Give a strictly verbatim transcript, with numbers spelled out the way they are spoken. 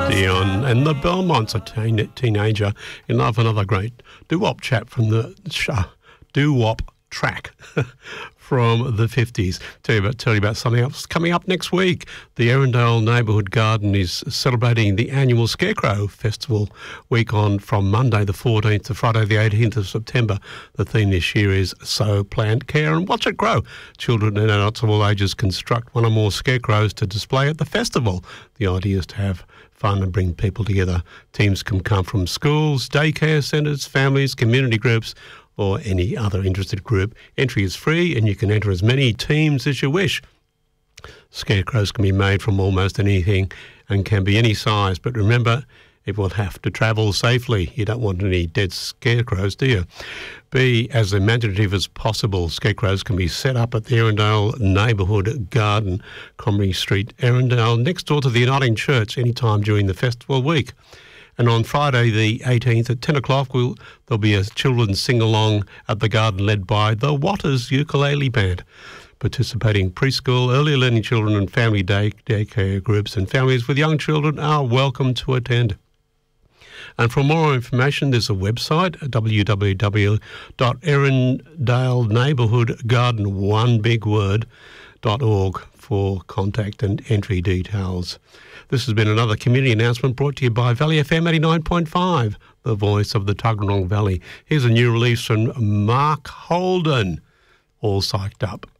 Dion and the Belmonts, a teen, teenager in love, another great doo-wop chap from the uh, doo-wop track from the fifties. Tell you about tell you about something else coming up next week. The Erindale Neighbourhood Garden is celebrating the annual Scarecrow Festival week on from Monday the fourteenth to Friday the eighteenth of September. The theme this year is Sow, Plant, Care and Watch It Grow. Children and adults of all ages construct one or more scarecrows to display at the festival. The idea is to have fun and bring people together. Teams can come from schools, daycare centres, families, community groups, or any other interested group. Entry is free and you can enter as many teams as you wish. Scarecrows can be made from almost anything and can be any size, but remember, it will have to travel safely. You don't want any dead scarecrows, do you? Be as imaginative as possible. Scarecrows can be set up at the Erindale Neighbourhood Garden, Comrie Street, Erindale, next door to the Uniting Church, anytime during the festival week. And on Friday the eighteenth at ten o'clock, we'll, there'll be a children's sing-along at the garden led by the Waters Ukulele Band. Participating preschool, early learning children and family day daycare groups and families with young children are welcome to attend. And for more information, there's a website, w w w dot erindale neighbourhood garden one big word dot org for contact and entry details. This has been another community announcement brought to you by Valley F M eighty-nine point five, the voice of the Tuggeranong Valley. Here's a new release from Mark Holden, All Psyched Up.